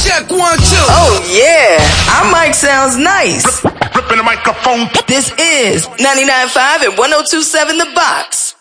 Check 1, 2. Oh yeah, our mic sounds nice. Ripping the microphone. This is 99.5 and 102.7 The Box.